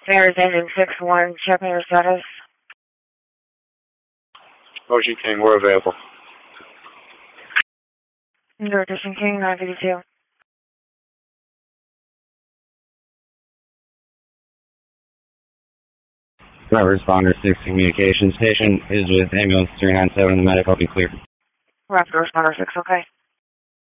There's engine 6-1, checking your status. Ocean King, we're available. Ocean King, 952. Responder 6 communication station is with ambulance 397 and the medic will be cleared. Rapid Responder 6, okay.